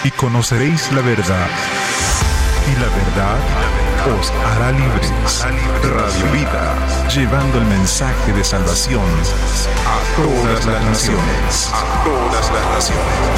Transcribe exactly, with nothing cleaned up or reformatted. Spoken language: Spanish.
y conoceréis la verdad, y la verdad os hará libres. Radio Vida, llevando el mensaje de salvación a todas las naciones. A todas las naciones.